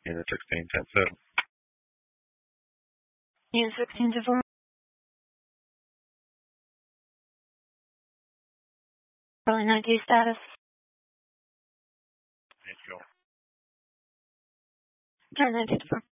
Unit 16, 10-7. Unit 16 to 4. Probably 9-2 status. Thank you. Turn 9-2 to 4.